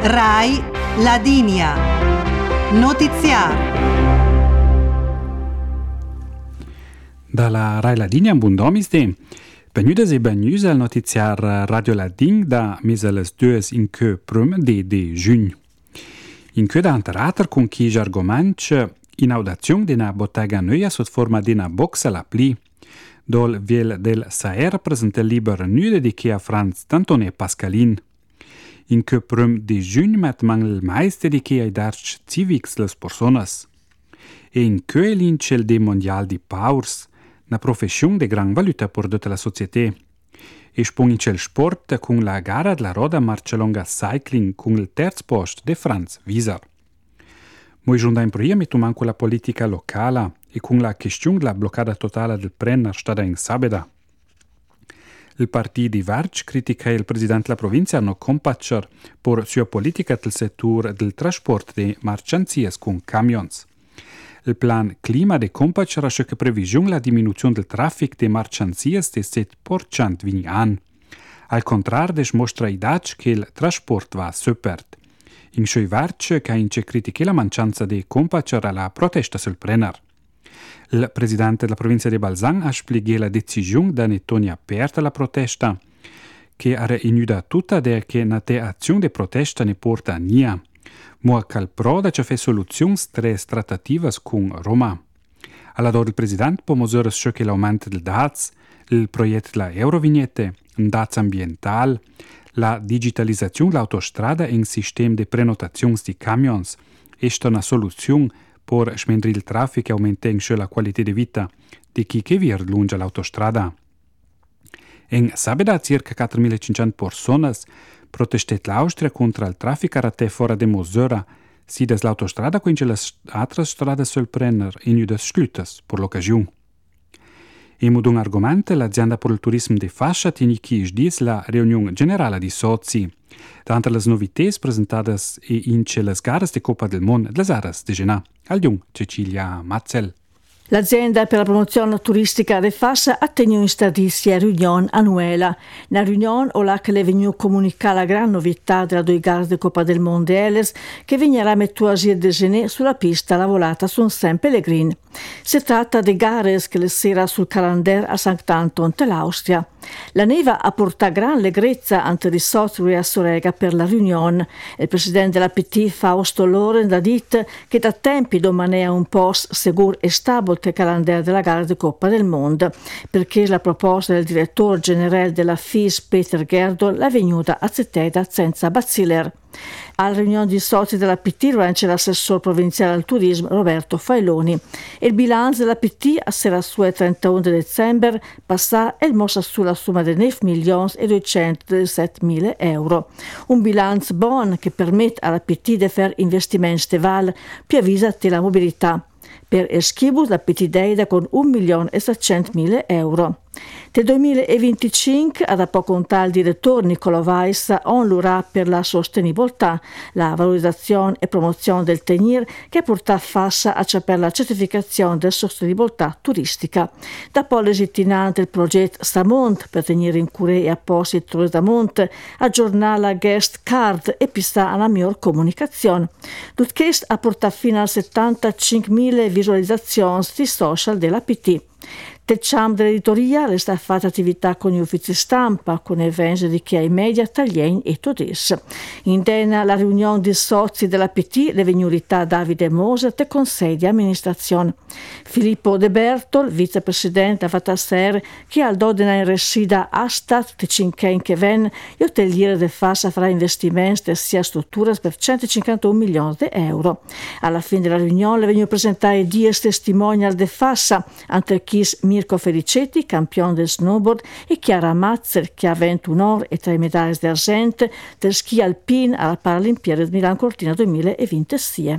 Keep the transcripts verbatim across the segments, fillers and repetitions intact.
Rai Ladinia. Notiziar. Dalla Rai Ladinia, buon domiste. Benvenuti e benvenuti al notiziar Radio Ladin da meseles dues in che prum de de giugno. In che da anterater con chi argoments inaudazione di una bottega nuova sotto forma di una box alla pli. Dol viel del Saer presenta il libro nu dedicato a Franz Tantone Pascalin. In che prum de giugno met mangel mais dedicato ai darci civics les personas. E in che lince il de mondial di Paurs, una professione di gran valuta per tutta la società. E spong in sport con la gara della roda marcialonga cycling con il terzo posto di Franz Wieser. Moi giunta in pria metto manco la politica locale e con la questione della bloccata totale del Brenner stata in sabeda. Il partito di Varch critica il presidente della provincia Arno Kompaczer per sua politica del settore del trasporto di mercanzie con camions. Il plan clima de Kompaczer ha che previsione la diminuzione del traffico di mercanzie di sette per cento vini an. Al contrario, mostra i dati che il trasporto va super. In sui Varch che ince critica la mancanza di Kompaczer alla protesta sul Brenner. Il presidente della provincia di Balzan ha spiegato la decisione da ne torni aperta la protesta, che ha inuda tutta der che na te azione di protesta ne porta a nia. Mua cal proda ci fa soluzioni tres trattativas con Roma. Allora il presidente può misurare che l'aumento del D A Z, il progetto della Eurovignette, un D A Z ambientale, la digitalizzazione dell'autostrada in sistema di prenotazione di camions, è una soluzione per smendere il traffico e aumentare la qualità di vita di chi che vive lungo l'autostrada. In sabeda circa quattromilacinquecento persone protestet l'Austria contro il traffico a te fuori di misura, si des l'autostrada quince le altre strade sul Brenner in judes schlutes per l'occasione. E mod un argomento, l'azienda per il turismo di Fascia tiene chi sdies la riunione generale di soci. Dante le novità presentate e ince le gare di Coppa del Mondo delle Aras di Genà. Al Jung, Cecilia Mazzel. L'azienda per la promozione turistica di Fassa ha tenuto in stadissia riunione annuale. Una riunione o la che le venu comunicare la gran novità della due gare di Coppa del Mondo Eles che venirà mettuasi a degenere sulla pista lavorata su Saint Pellegrin. Si tratta di gare che le sera sul calendario a Sant'Anton dell'Austria. La neva ha portato gran allegrezza ante i soci a Sorega per la riunione. Il presidente della P T Fausto Loren ha detto che da tempi domanea un posto sicuro e stabile il calendario della gara di Coppa del Mondo, perché la proposta del direttore generale della F I S Peter Gerdol è venuta accettata senza bazziller. Alla riunione di soci della P T c'è l'assessore provinciale al turismo Roberto Failoni. Il bilancio della P T a sera sua trentuno dicembre passa il mossa sulla somma di nove milioni e duecentodiciassettemila euro. Un bilancio buono che permette alla P T di fare investimenti stevali più avvisa la mobilità. Per il schibus la P T deida con un milione e seicentomila euro. Nel duemilaventicinque, ad poco contare il direttore Nicola Weiss, on l'ura per la sostenibilità, la valorizzazione e promozione del tenir che porta Fassa a per la certificazione della sostenibilità turistica. Da poi l'esittinante il progetto Samont per tenere in cura e apposti il da monte, aggiornare la guest card e pista alla miglior comunicazione. Tutto questo ha portato fino a settantacinquemila visualizzazioni di social della P T. Del ciam dell'editoria è stata fatta attività con gli uffici stampa, con eventi di chi ai media italiani e tedeschi. In Dena la riunione di soci della P T le venurità Davide Moser e consiglio di amministrazione. Filippo De Bertol, vicepresidente a Vatasser, che al dodena in resida Astat, di Cinquen che ven, gli hotelieri de Fassa farà investimenti sia strutture per centocinquantuno milioni di euro. Alla fine della riunione le vengono presentare dieci testimonial de Fassa, ante chi Mirko Felicetti, campione del snowboard, e Chiara Mazzer, che ha vinto un oro e tre medaglie d'argento del ski alpin alla Paralimpiade di Milano Cortina duemilaventisei.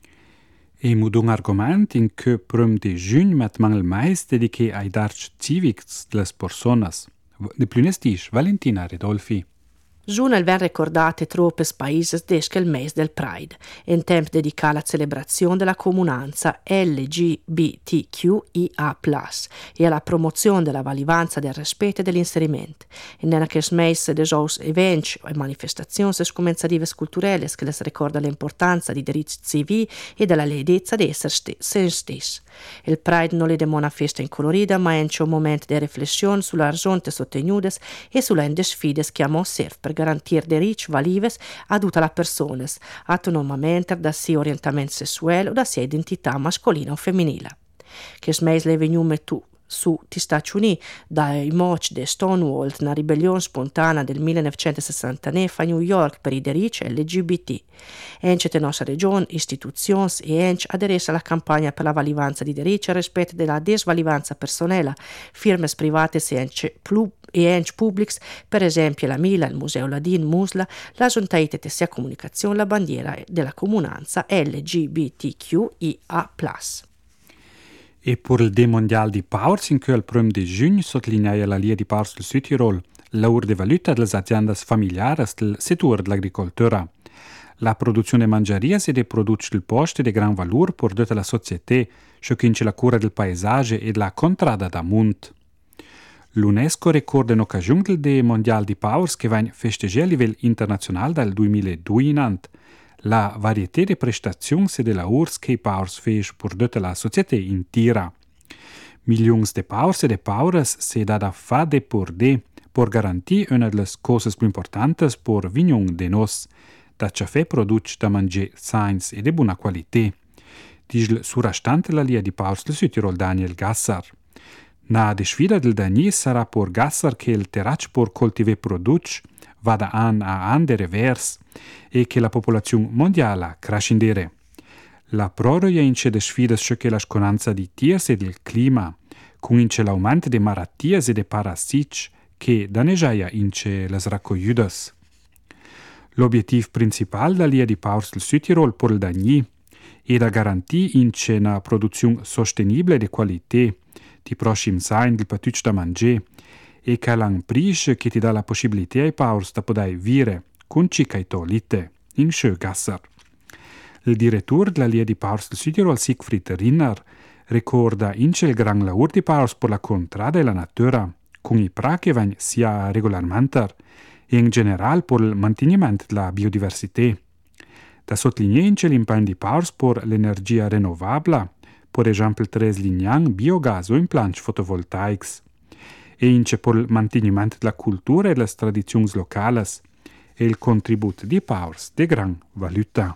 E mod un argomento in che prum de giugno met mangel mais dedicato ai darci civics delle personas. De plunestisch, Valentina Redolfi. Sono il ben ricordate troppe paesi desde il mese del Pride, in tempo dedicato alla celebrazione della comunanza L G B T Q I A plus, e alla promozione della valivanza del rispetto e dell'inserimento. In nella che mese de jos eventi e manifestazioni scomenzative culturali che les ricorda l'importanza di diritti civili e della legittimità di essere st- se stessi. Il Pride non è una festa incolorita, ma è un momento di riflessione sulle ragioni sostenute e sulle sfide che abbiamo serve per garantire diritti validi a tutte le persone, autonomamente da sia orientamento sessuale o da sia identità mascolina o femminile. Che smesle è venuto su ti Stati Uniti dai moci di Stonewall, una ribellione spontanea del millenovecentosessantanove a New York per i diritti L G B T. Ence della nostra regione, istituzioni e ence aderiscono alla campagna per la valivanza di diritti e rispetto della desvalivanza personale, firme private e ence plu- e enti pubblici, per esempio la Mila, il Museo Ladin, Musla, la Giuntaite Tessia Comunicazione, la bandiera della comunanza L G B T Q I A plus. E per il Day Mondial di Powers, in cui il primo di giugno sottolinea la Lia di Powers del Südtirol, l'Aur de valuta delle aziende familiari del settore dell'agricoltura. La produzione di mangiarie e dei prodotti del posto è di gran valore per tutta la società, ciò che la cura del paesaggio e della contrada da monte. L'UNESCO ricorda in occasione del Day Mondial di Powers che viene festeggiato a livello internazionale dal duemiladue in avanti. La varietà di prestazioni e di lavori che Powers fa per tutta la società intera. Milioni di Powers e di Powers si dà da fare per de, per garantire una delle cose più importanti per vignon di noi, da caffè prodotti da mangiare sani e di buona qualità. Dice il surastante la Lia di Powers del Südtirol Daniel Gasser. Na de sfida del Dani sarà per Gasser che il terraggio per coltivare prodotti vada an a an de revers e che la popolazione mondiale crescendere. La proroga ince de sfide che la sconanza di tiers e del clima, con ince l'aumento de malattie e de parasiti che danneggiaia ince les raccogliudes. L'obiettivo principale da Lia di Powers del Südtirol per il Dani è da garantire ince una produzione sostenibile e di qualità di prossimi sign del patuccio da mangiare e che l'imprese che ti dà la possibilità ai Powers da poter vivere con cicaito lite in Schögasser. Il direttore della Lia di Powers del Südtirol Siegfried Rinner ricorda ince il gran lavoro di Powers per la contrada e la natura, con i pra che vanno sia regolarmente e in generale per il mantenimento della biodiversità. Da sottolineare ince l'impegno di Powers per l'energia rinnovabile, per esempio il tres lignan, biogas o impianti fotovoltaici, e ince per il mantenimento della cultura e delle tradizioni locali, e il contributo di Powers di gran valuta.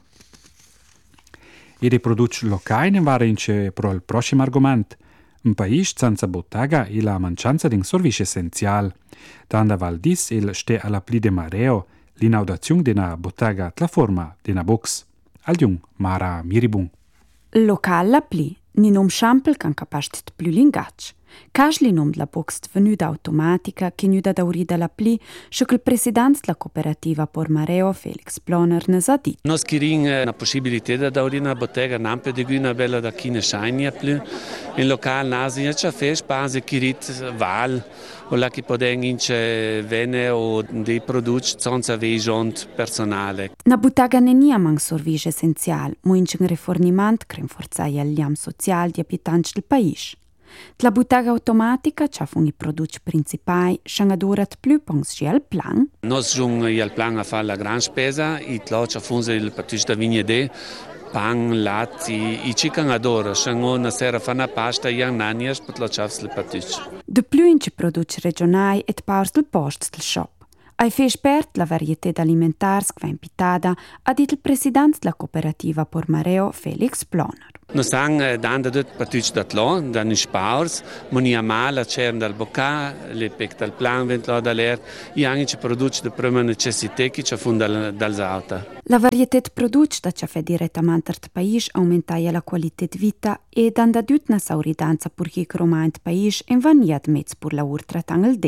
E dei prodotti locali ne va ince per il prossimo argomento. Un paese senza bottega e la mancanza di un servizio essenziale. Danda Valdis il ste alla pli de mareo, l'inaudazione di una bottega la forma di una box. Aldiun Mara Miribun. Local la pli, ni nom schampel can capacit più lingac. Casli nom la box venuta automatica che nuda da urida la pli, scio che il presidente della cooperativa por mareo Felix Ploner ne sa dit. Nos kiring una possibilità da urida una bottega nampe di una bella da kine shine più. In local nasi c'è fe spase kirit val o la che poden ince vene o dei prodotti senza vigent personale. Na bottega ne nia mang servizio essenziale, mo ince un rifornimento che rinforzai il liam social di abitanti del paese. La bottega automatica c'ha fun i prodotti principali, c'ha durat più pensi al plan. Nos jung il plan a fare la gran spesa, i tlo c'ha fun il patus da vignede, pan, latte, i chicken adoro, c'ha una sera fa una pasta yang nanias per lo c'ha il patus. De più in ci prodotti regionali et paus del post del shop. Ai fe spert la varietà alimentare che va impitada, ha dit il presidente della cooperativa por mareo Felix Ploner. Nos sang danda dut patus dat lo, dan is paus, moni amala cern dal bocca, le pec dal plan vent lo daler, i anche ci prodotti de prima necessità che ci fun dal dal auta. La varietà di prodotti da ci fa direttamente al paese aumentaia la qualità di vita e danda dut na sauridanza pur chi cromant paese in vaniat mezz pur la urtra tangel de.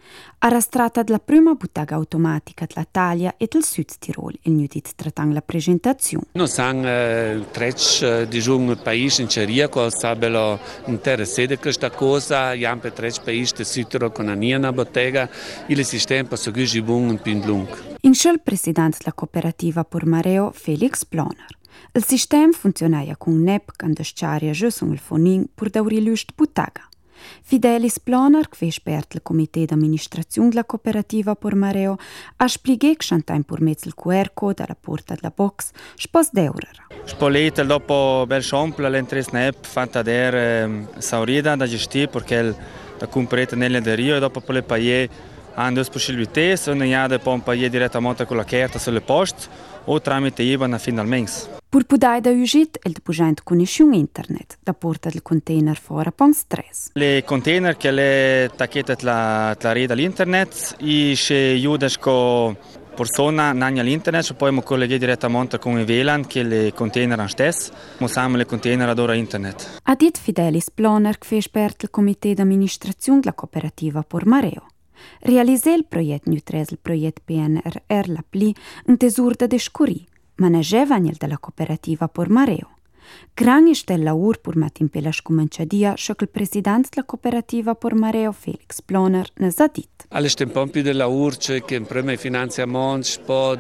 Arrastrata della prima bottega automatica dell'Italia e del Sud Tirol, il Nudit tratang la presentazione. Noi siamo eh, tre diciamo, paesi in Ceria che sarebbero interessati a questa cosa, abbiamo tre paesi del Sud Tirol con una bottega, il sistema può seguire un più lungo. In il presidente della cooperativa Pormareo, Felix Ploner. Il sistema funzionava con un'app che andasciaria giù sul fonin per dare lust bottega. Fidelis Ploner, che fa parte del comité d'amministrazione della cooperativa Pormareo, ha spiegato che c'è per mezzo del Q R code alla porta della box spost d'eurera. Spolete dopo bel shampoo all'interno dell'app fatta vedere saurida da gestire perché la comprete nelle derio e dopo le pagare hanno due possibilità, se non ha poi pagare direttamente con la carta sulle poste o tramite I B A N finalmente. Per poter da uscire, il dipugente connessione internet da porta del container fuori pon stress. Le container che le tacchette la la rete all'internet e se aiuta con persona nanni all'internet poi mo colleghi direttamente con i V L A N che le container stesse usiamo le container ad ora internet. Ha dit Fidelis Ploner che fa parte del comité d'amministrazione della cooperativa Pormareo. Realizzare il progetto Nutres, il progetto P N R R la P L I, un tesoro da descurì, ma ne giovane della cooperativa Pormareo. Gran è il lavoro per mettere in pela scominciadia, che il presidente della cooperativa Pormareo, Felix Ploner, ne ha detto. Alle stempi della U R C che in prima finanziamento, poi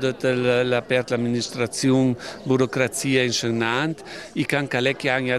per l'amministrazione, burocrazia insegnante, e che anche che hanno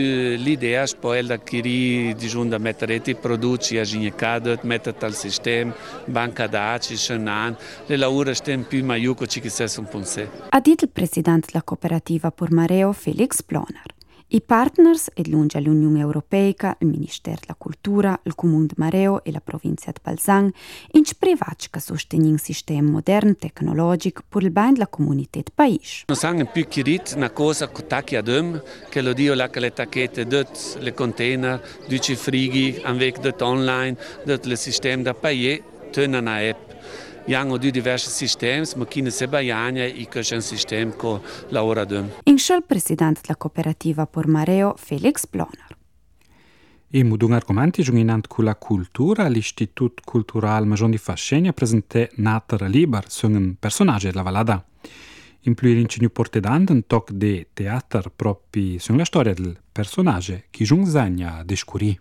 l'idea poi di acquisire, diciamo, da mettere i prodotti a ginecado, mettere al sistema, banca dati, insegnante, le lavoro stem più maiuco ci che sia un po' sé. Ha detto il presidente della cooperativa Pormareo, Felix Ploner. I partners ed lunge l'Unione Europea, il Ministero della Cultura, il Comune di Mareo e la provincia di Balzan, in privaci che sostengono un sistema moderno tecnologico per il bene della comunità del paese. Noi siamo più chiariti una cosa che tacchi ad um, che lo dio là che le tacchette, le container, i frighi, anche online, il sistema da paese, tenne una app. Abbiamo due diversi sistemi, ma chi ne sa baiana e che c'è un sistema che lavora dum. In il presidente della cooperativa Pormareo, Felix Ploner. E un argomento giungendo con la cultura, l'Istituto Culturale Majon di Fascenia presenta Nater Liber, sono un personaggio della Vallada. In più l'incegno portedando un tocco di teatro proprio sulla storia del personaggio che giungegna a descurì.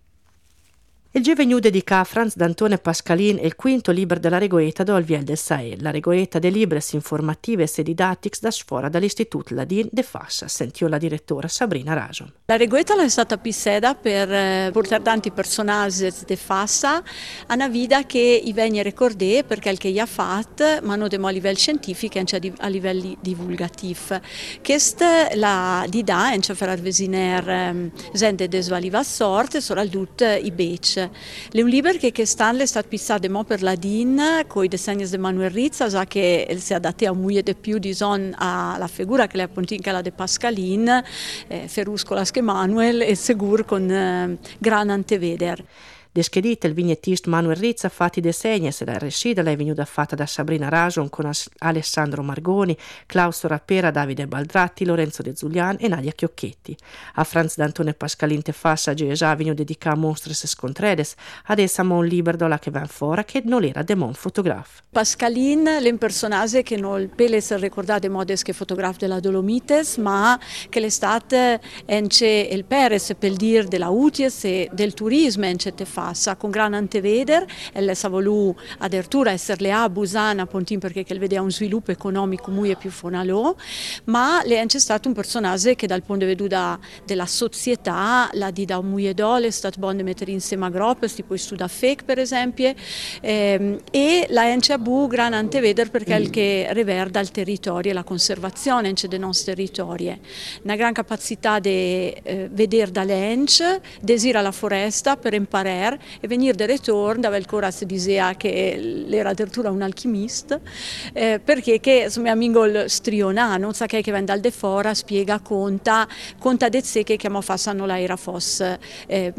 Il G dedica a Franz D'Antone Pascalin il quinto libro della Regoeta do Alviel del Sahel, la Regoeta de libres informative e didatics da sfora dall'Istituto Ladin de Fassa, sentì la direttora Sabrina Rajon. La Regoeta è stata piseda per eh, portare tanti personaggi de Fassa a una vita che i vegni ricordè perché il che gli ha fatto, ma non a livello scientifico e anche a livello divulgativo. Questa la dida, e per arvesiner gente desvaliva sorte, solo al dut i bec. Le un libro che quest'anno è stato pissato per la D I N con i disegni di Manuel Rizza, già che si adatta a molto di più di son alla figura che le appuntinca la de Pascalin, eh, Feruscola che Manuel e Segur con eh, gran anteveder. Deschedite il vignettista Manuel Rizza fatti disegni e la rescida è venuta fatta da Sabrina Rajon con Alessandro Margoni, Claudio Rappera, Davide Baldratti, Lorenzo De Zulian e Nadia Chiocchetti. A Franz D'Antone Pascalin te Fassa già venuto dedicato a mostres e scontredes, adesso a un libro dola che va fuori che non era demon fotografo. Pascalin è un personaggio che non per essere ricordato in modo che fotografo della Dolomites, ma che l'estate ence il Peres per dire della Uties e del turismo ence te Fassa, con gran anteveder, e sa voluto addirittura essere a Busana, appunto perché che vedeva un sviluppo economico molto più fonalò, ma le è stato un personaggio che dal punto di vista della società la di da molto dole, è stato buono mettere insieme a groppe, tipo studia F E C per esempio, ehm, e la ence bu gran anteveder perché è il che riverda il territorio e la conservazione ence dei nostri territori. Una gran capacità di eh, vedere dall'ence, desira la foresta per imparare e venire da ritorno, dove ancora si diceva che era addirittura un alchimista, eh, perché che insomma amico strionano, sa che viene dal de fora, spiega, conta, conta de sé che chiamo fassano la era fosse eh,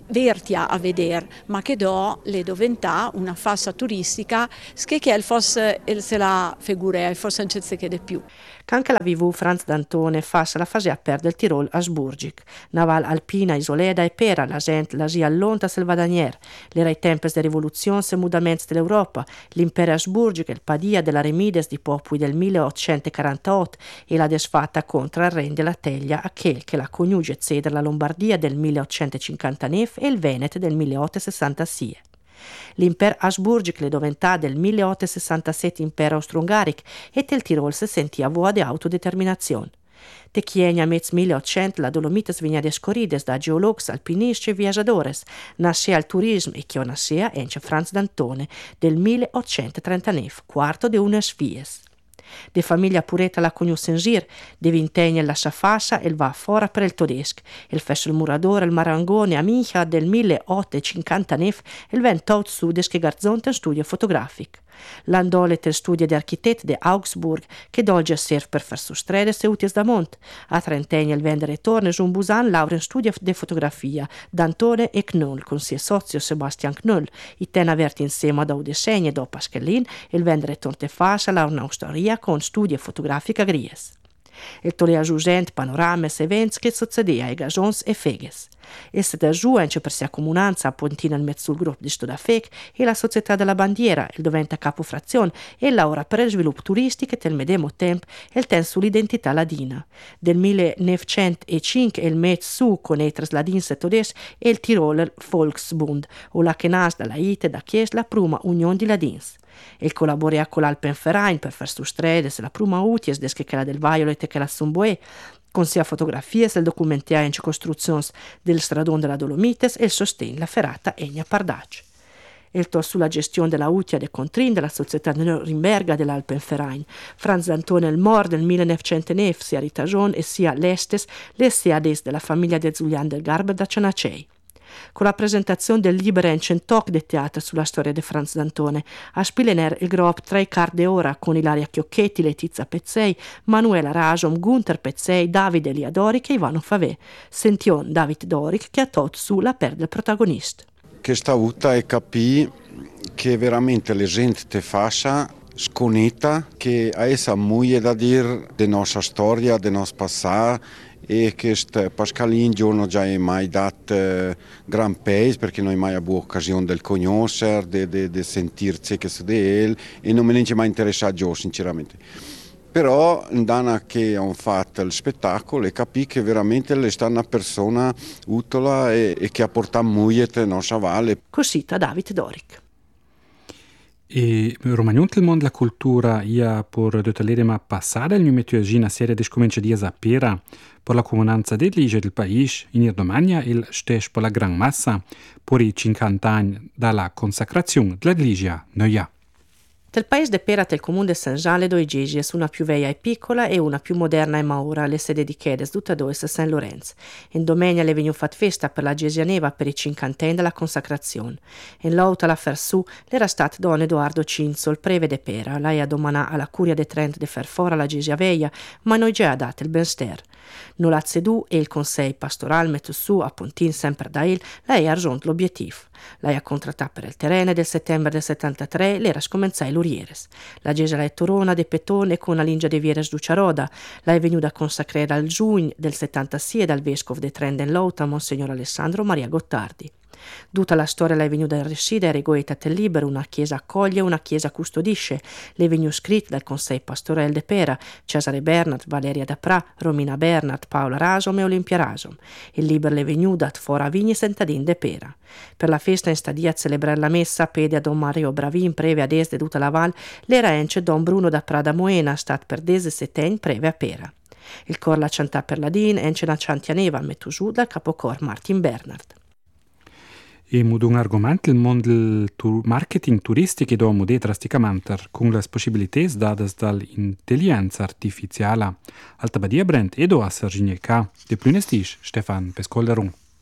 vertia a vedere, ma che do le doventà una fassa turistica che è il fosse se la figura il fosse anche che di più. Anche la vivu Franz D'Antone fassa la fase a per del Tirol a Sburgic, naval alpina, isoleda e pera, la gente la sia allonta sul vadanier, l'era i tempes de rivoluzione e mudaments dell'Europa, l'impero a Sburgic, il padia della remides di popui del milleottocentoquarantotto e la desfatta contro il re della teglia a quel che la coniuge ceder la Lombardia del milleottocentocinquantanove e il Veneto del milleottosessantasei. L'Imper Asburgic le doventà del milleottosessantasette Impero Austro-Ungaric e il Tirol se sentia voa di autodeterminazione. Te chiegna mezz milleottocento la Dolomites vigna descorides da geologs, alpinisti e viaggiadores, nascea il turismo e che nascea ence Franz D'Antone del milleottocentotrentanove, quarto de unes fies. De famiglia pureta la cognoscensir, de vintegna la safassa e va fora per il tedesco. Il fesso il muradore, il marangone, amica del milleottocentocinquantanove e il ventot sudes che garzonte in studio fotografico. L'andole tel studio di architect de Augsburg che dolge serve per far su strade se utis da mont. A trentegna il vendere torne su un busan laurea in studio de fotografia d'Antone e Knoll con sia socio Sebastian Knoll. I ten averti insieme da udesegni do Pasquelin e il vendere torte fascia laurea in storia con studio fotografica gries. Il tolea giugent panorames events che succedea ai gajons e feges. Esse da giù ence per sia comunanza appuntina il mezzo sul gruppo di Stoda Fec e la Società della Bandiera, il doventa capo frazione e lavora per il sviluppo turistico tel medemo temp e il ten sull'identità ladina. Del millenovecentocinque il mezzo su con i trasladins e todes e il Tiroler Volksbund, o la che nas dalla ite da chies la prima unione di ladins. Il collabora con l'Alpenverein per far su strade se la prima uties des che la del Violet e che la Sumboe, con sia fotografie se il documentario in costruzioni del stradone della Dolomites e il sostegno la ferrata Egna Pardac. Il to sulla gestione della Utia de Contrin della società di Norimberga dell'Alpenverein. Franz D'Antone il mor del millenovecentonove sia Ritagion e sia l'Estes le sia des della famiglia de Zulian del Garber da Cenacei. Con la presentazione del libro in centoc de teatro sulla storia di Franz D'Antone, a Spilener il grob tre quarti d'ora con Ilaria Chiocchetti, Letizia Pezzei, Manuela Rajom, Gunther Pezzei, Davide Eliadoric e Ivano Favè. Sention David Doric che ha tot su la per del protagonista. Che sta avuta e capì che veramente le gente te fascia sconetta che a essa muoie da dire della nostra storia, del nostro passato e che Pascalin giorno già è mai dato eh, gran paese perché non hai mai avuto occasione del conoscere, di sentirsi che si è e non me ne è mai interessato io sinceramente. Però andando che hanno fatto il spettacolo e capì che veramente è stata una persona utile e, e che ha portato molto nella nostra valle. Così da David Doric. E romagnont il mondo la cultura ia por dotalere ma passare il numetio una serie di scomincia di sapere per la comunanza dell'Ige del paese in Irdomania il stesso per la gran massa per i cinquanta anni dalla consacrazione dell'Igia Noia. Del paese de Pera del comune di Saint-Jean le due Gigies, una più vecchia e piccola e una più moderna e maura, le sede di Chedes, tutte e due a Saint Lorenzo. In domenica le veniu fat festa per la Gesianeva per i cinquantenni della consacrazione. In l'auto alla Fersù l'era stato Don Edoardo Cinzo, il preve de Pera. Lei ha domanà alla curia de Trent de fer fora la Gesia Veia, ma noi già ha dato il benster. Non l'ha cedu e il consiglio pastorale metto su a Pontin sempre da il, lei ha raggiunto l'obiettivo. Lei ha contrattato per il terreno del settembre del settantatré, l'era scomenzai l'Urieres. La Gesia la Torona de Petone con la lingia de Vieres Duciaroda. Lei è venuta a consacrare al giugno del settantasei dal vescovo de Trent in Lauta, Monsignor Alessandro Maria Gottardi. Tutta la storia le è venuta a residere regoeta tel libero, una chiesa accoglie, una chiesa custodisce. Le è venuta scritta dal Consiglio Pastorale de Pera, Cesare Bernard, Valeria Dapra, Romina Bernard, Paola Rasom e Olimpia Rasom. Il libero le è venuta dat fora vigni sentadin de Pera. Per la festa in stadia a celebrare la messa, pede a Don Mario Bravin preve ad es de tutta la val, l'era ence Don Bruno da Prada Moena, stat per dese settegn preve a Pera. Il cor la ciantà per la din, ence la ciantianeva metto giù dal capocor Martin Bernard. E muda un argomento il mondo del tur- marketing turistico do muda drasticamente con le possibilità date dall'intelligenza artificiale. Alta badia brand edo a Sergineka. De plünestis Stefan Pescolderon.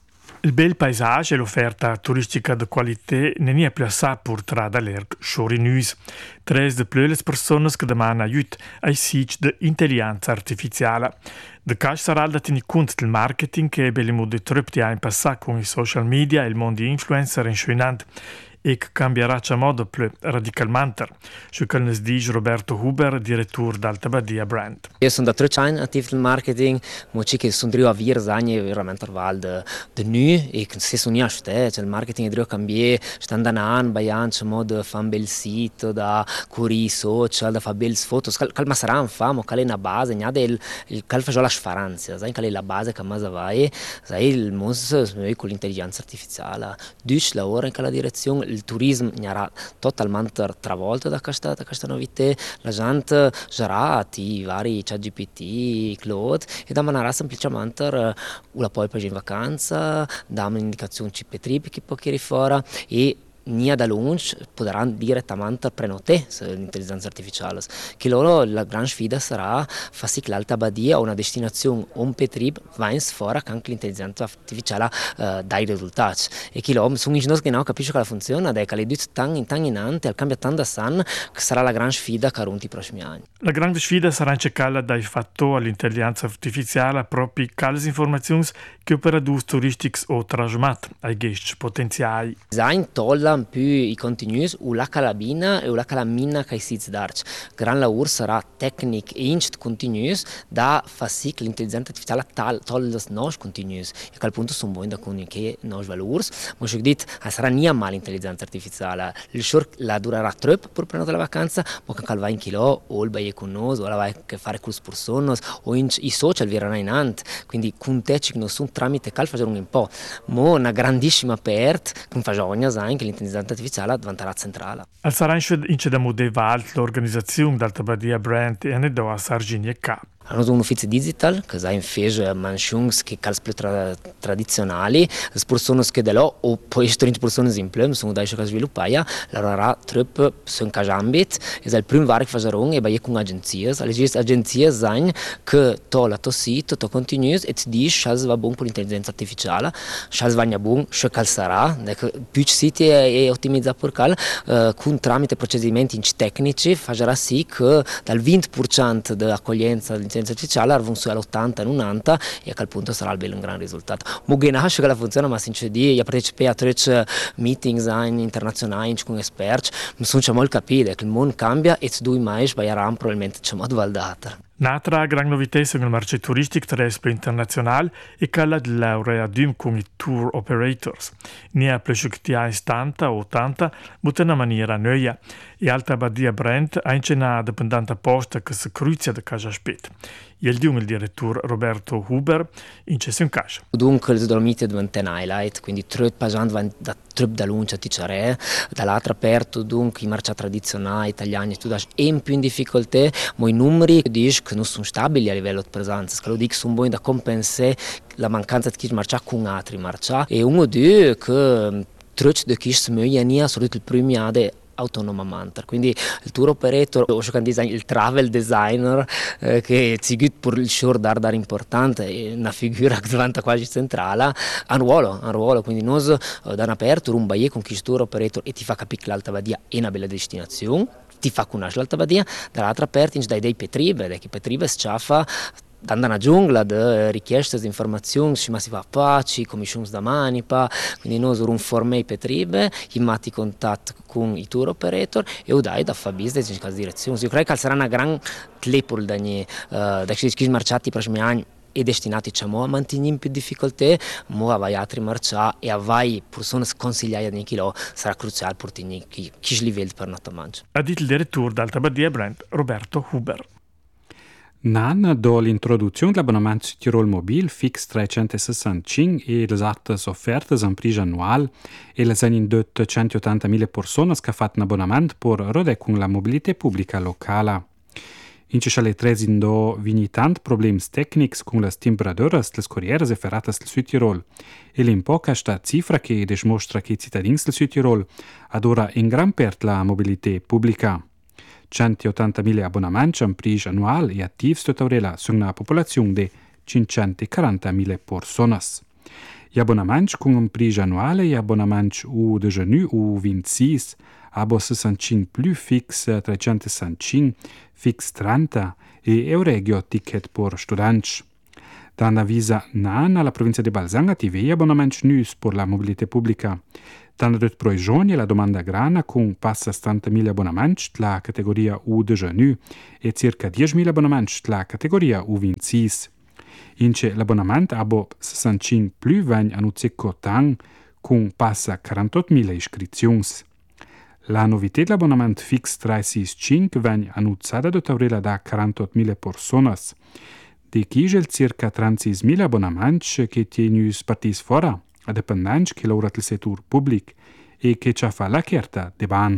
Il bel paesaggio e l'offerta turistica di qualità non è più assai portata dall'erg sciorinus. Tres de più le persone che demandano aiuto ai siti di intelligenza artificiale. De cas sarà da tenere conto del marketing che è bello di troppi anni passati con i social media e il mondo di influencer insuinante e che cambierà a modo più radicalmente. Ciò che ne dice Roberto Huber, direttore d'Alta Badia Brand. Io sono da tre anni attivo nel marketing, ma ci che sono drivo a via anni veramente orval de nu e che se sono io cioè il marketing è drivo a cambiare, stanno da anni, baian, a modo di fare un bel sito, da curare social, da fare belle foto, calma sarà un famo, qual è una base, non è il cal fa già la sfaranza, sai qual è la base che cosa vai, sai il mondo con l'intelligenza artificiale, dus la ora in quella direzione. Il turismo sarà totalmente travolto da questa, da questa novità, la gente sarà i vari ChatGPT, Claude e da manera semplicemente la poi per in vacanza, da un'indicazione chip e trip che può chiedere fuori e nia da lunch potranno direttamente prenotare l'intelligenza artificiale. Che loro la grande sfida sarà far sì che l'Alta Badia o una destinazione o un petrib va in sfora che anche l'intelligenza artificiale uh, dà i risultati. E che loro sono ingegneri che non capiscono come funziona, che le due tanto in tanto in avanti, al cambio tanto da san, che sarà la grande sfida che arunti i prossimi anni. La grande sfida sarà cercare dai fattori all'intelligenza artificiale proprio quelle informazioni che operatori turistici o trasmette ai guest potenziali. Design tolla più i contenuti o la calabina e la calamina che si darci. Gran lavoro sarà tecnico e inch contenuti da far sì che l'intelligenza artificiale tolga i nostri contenuti. E a quel punto sono buoni da comunicare i nostri valori. Ma ci dico, sarà non male l'intelligenza artificiale. Il short la durerà troppo per prendere la vacanza, ma che va in chilo o il baie con noi, o la vai a fare con le persone, o in, i social verranno in ant. Quindi con te ci non sono tramite cal facciamo un po'. Ma una grandissima aperta, come facciamo ogni anno, che l'intelligenza artificiale diventerà centrale. Al sarà in da modevalt l'organizzazione d'Alta Badia Brand e ne do a Sarginia K. Hanno un ufficio digital che ha in fece mansioni che calz più tra, tradizionali, le persone che da là o poi sono persone semplici, sono da che sviluppare, lavorerà troppo su un caso ambit, e il primo vari che faranno è vai con agenzie, le agenzie sanno che to la to sito, to continues e ti dice che va buon per l'intelligenza artificiale, che va buon, che cal sarà, più siti è ottimizzato per cal, eh, con tramite procedimenti tecnici farà sì che dal venti per cento dell'accoglienza dell'intelligenza artificiale arrivano su all'ottanta novanta e a quel punto sarà bello un gran risultato. Mo nasce che la funziona, ma sinceramente io partecipo a tre meetings internazionali con esperti, mi sono già molto capito che il mondo cambia e due mai sbaglieranno probabilmente c'è modo valdata. Un'altra gran novità sul mercato turistico terrestre internazionale è quella del laurea d'um con i tour operators. Ne ha più che ha istanta o ottanta, ma in una maniera nuova. E Alta Badia Brand ha incenato dipendente posta che si cruzia da casa aspetta. E il il direttore Roberto Huber in cessione casa. Dunque le Dolomiti diventano un highlight, quindi tre passando da tre da lunch a Ticciare, dall'altro aperto dunque i mercati tradizionali italiani tu das in più in difficoltà, ma i numeri dicono che non sono stabili a livello di presenza, che lo dico sono buoni da compensare la mancanza di chi marcia con altri marcia e uno di che tre di chi si muoiono sono il primo anno autonomamente, quindi il tour operator o il travel designer eh, che si per il short dar dar importante è una figura che diventa quasi centrale ha un ruolo, un ruolo quindi noi eh, da un aperto un baie con chi tour operator e ti fa capire che l'Alta Badia è una bella destinazione, ti fa conoscere l'Alta Badia, dall'altra parte dai dei petribe, dai petribe si fa dando una giungla di richieste di informazioni, ma si fa paci, commissioni da manipa, quindi noi un formei petribe, imati contatto con i tour operator e udai da fare business in questa direzione. Io credo che sarà una gran clepol da ogni, uh, da chi marciati i prossimi anni e destinati diciamo, a mantenere più difficoltà, ma avrai altri marciati e avrai persone consigliate di chi lo sarà cruciale per tenere chi, chi livello per non mangiare. Ha detto il direttore d'Alta Badia Brand Roberto Huber. Nan do l'introduzione dell'abbonamento su Tirol Mobil fix trecentosessantacinque e le altre offerte in prige annuale e le sono in centottantamila persone che hanno fatto un abbonamento per rodere con la mobilità pubblica locale. In cesale trezi do vini tant problemi tecnici con le temperature delle corriere ferrate del Sud Tirol e l'impoca sta cifra che dimostra che i cittadini del Sud Tirol adora in gran parte la mobilità pubblica. centottantamila abbonamenti in prige annuale e attivi totale su una popolazione di cinquecentoquarantamila persone. Gli abbonamenti con un prezzo annuale, gli abbonamenti u dejeuner u ventisei, abo sessantacinque più fix trecentosessantacinque, fix trenta e Euregio ticket per studenti. Dan Visa Nan alla provincia di Balzanga ti vei abbonamenti nus per la mobilità pubblica. Dan dot pro giorni la domanda grana con passa settantamila abbonamenti la categoria U dejeuner e circa diecimila abbonamenti la categoria U ventisei. Ince l'abbonamento abo sessantacinque più vegn annunziato tang con passa quarantottomila iscrizioni. La novità dell'abbonamento fix trecentosessantacinque vegn annunciata da taurela da quarantottomila persone. Di Kigel circa trentaseisimila abbonamenti che tieni partiti fuori, a dipendenti che lavorano nel settore pubblico e che ci fa la chiarta di ban.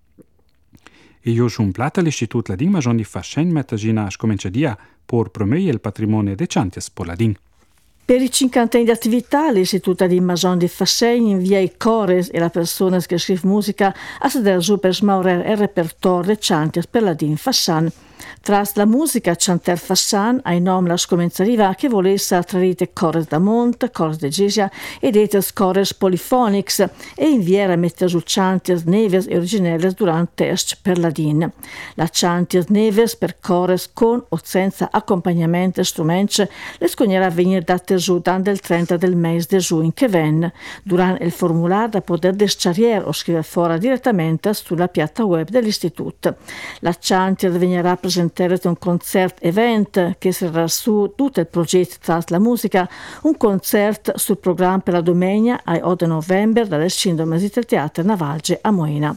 E io sono plata all'Istituto Ladin, ma sono di fascen metagina scomincia dia per promuovere il patrimonio dei Ciantias per Ladin. Per i cinquanta anni di attività, l'Istituto di Mason di Fascen invia i cores e le persone che scrivono musica a sedere su per smaurare il repertorio dei Ciantias per Ladin Fassan. Tras la musica Chanter Fassan, ai nome la scomenzariva che volesse attrarre cores da Mont, cores de Gesia ed etes cores polifonics e inviare a mettere su Chantias neves e originelles durante test per Ladin. La Chantias neves per cores con o senza accompagnamento e strumenti le scognerà venire date su dan del trenta del mese de giugno che ven, durante il formulario da poter desciariere o scrivere fuori direttamente sulla piatta web dell'istituto. La Chantias venirà presentare un concerto event che sarà su tutto il progetto tras la musica, un concerto sul programma per la domenica ai otto novembre dalle cinque del Teatro Navalge a Moena.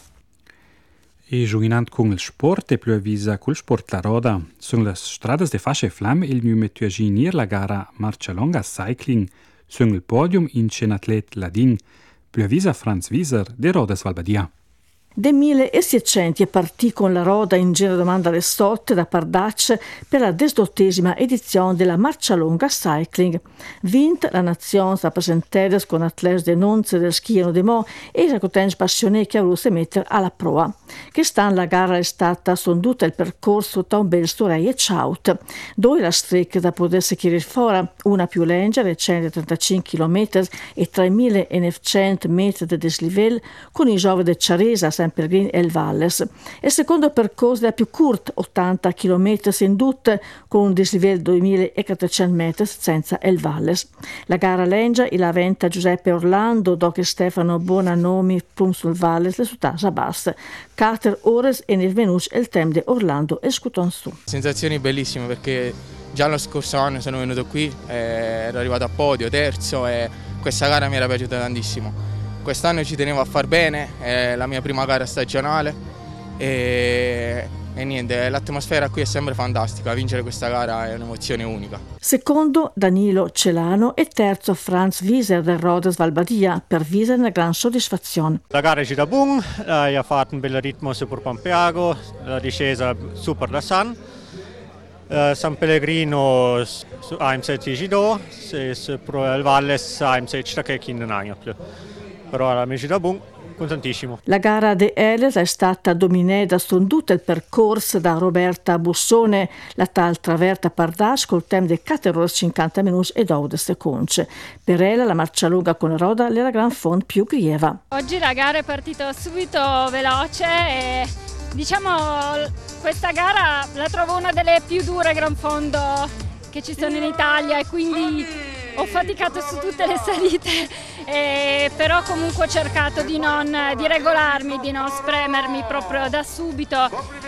E giocando con il sport e più avvisa col sport la roda, sono le strade di fascia e flamme il mio metto a ginir la gara Marcialonga Cycling, sono il podium in cen atlet Ladin, più avvisa Franz Wieser di Rodes Valbadia. De milleseicento è partì con la roda in giro domanda alle sotte da Pardac per la desdottesima edizione della Marcialonga Cycling. Vint la nazione rappresentata con atleti denunze del schieno de Mo e i cotenzi passionati che avevano mettere alla prova. Che sta la gara è stata sonduta il percorso tra un bel storei e ciaut. Due la strecca da potersi chiarire fuori, una più leggera, centotrentacinque chilometri e tremilanovecento metri di dislivello, con i giovani di Ciaresa, San Pellegrino e il Valles. Il secondo percorso è più corto, ottanta chilometri in tutte, con un dislivello di duemilaquattrocento metri senza il Valles. La gara leggia il avventa Giuseppe Orlando, dopo Stefano Bonanomi, prum sul Valles, le su Tasa Bassa. Quattro ore e ne è venuto il tempo di Orlando e scuton su. Sensazioni bellissime perché già lo scorso anno sono venuto qui, eh, ero arrivato a podio, terzo e questa gara mi era piaciuta tantissimo. Quest'anno ci tenevo a far bene, è la mia prima gara stagionale e, e niente, l'atmosfera qui è sempre fantastica, vincere questa gara è un'emozione unica. Secondo Danilo Celano e terzo Franz Wieser del Rodes Valbadia, per Wieser una gran soddisfazione. La gara è già buona, ha fatto un bel ritmo super Pampeago, la discesa super da San. Uh, San Pellegrino ha im sette Gido, se pro il Valles ha im sette che in un anno più. Però la mia da buon, contentissimo. La gara de Eles è stata dominata su tutto il percorso da Roberta Bussone, la tal traverta Pardac col tempo di quattro ore e cinquanta minuti e dodici secondi. Per ella la Marcialonga con la roda era la gran fond più grieva. Oggi la gara è partita subito veloce e diciamo questa gara la trovo una delle più dure gran fondo che ci sono in Italia e quindi ho faticato su tutte le salite, eh, però comunque ho cercato di, non, di regolarmi, di non spremermi proprio da subito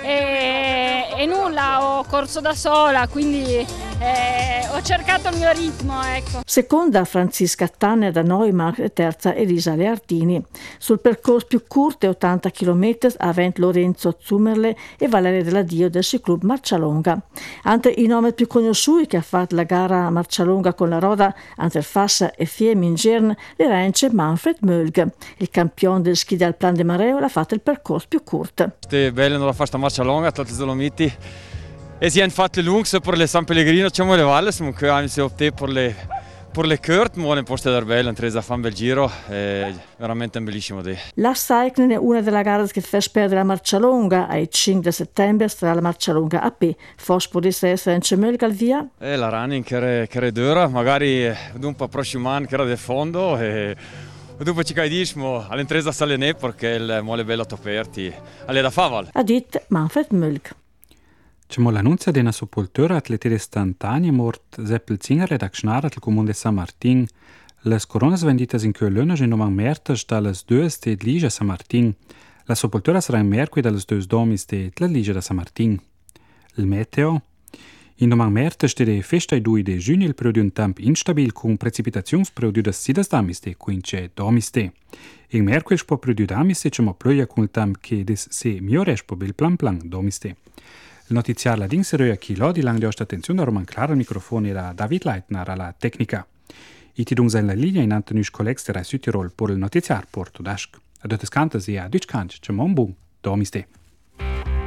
e, e nulla, ho corso da sola, quindi eh, ho cercato il mio ritmo. Ecco. Seconda Franziska Tanner da Neumark e terza Elisa Leardini. Sul percorso più corto, ottanta chilometri, avent Lorenzo Zummerle e Valeria Della Dio del Ciclub Marcialonga. Ante i nomi più conosciuti che ha fatto la gara Marcialonga con la roda Anter Fassa e Fiem in Gern, le rence Manfred Mölge. Il campione del ski del Plan de Mareo l'ha fatto il percorso più corto. È bello la festa Marcialonga, tra le Dolomiti. E si hanno fatto le lunghe per le San Pellegrino, diciamo le Valles, ma che hanno optato per le per le Kurt, ma non posso dar bello, Andresa fa un bel giro, è veramente un bellissimo day. La Cycling è una delle gare che fa perdere la Marcialonga, ai cinque settembre sarà la Marcialonga A P. Forse potesse essere in Cemel al via? E la running che è dura, magari dopo il prossimo anno che era del fondo e dopo ci capisco all'entresa sale ne perché il mole bello toperti, alle da faval. Ha detto Manfred Mölk. C'è l'annunzia di una sepoltura atletica istantanea mort Seppel Zinger redacționare del comune de San Martin. Le coronas venditas in Köln e non mertes dalle due de Liga San Martin. La sepoltura sarà in mercoledì dalle due domis de la Liga de San Martin. Il meteo. In domani mertes de festa e due de giugno il periodo un tempo instabil con precipitazioni produce sidas damis de quince domis de. In mercoledì può produce damis de c'è ploia con il tempo che des se migliore può bel plan plan domis de. Il notiziario Ladin serve a chi lodi lang di vostra attenzione a Roman Clara, il microfono era David Leitner alla tecnica. I tidung sein la linea in Antonius Collex der Südtirol por il notiziar Porto Dask. A dotes cantas e a Deutsch Kanch, c'è mon bun, domiste.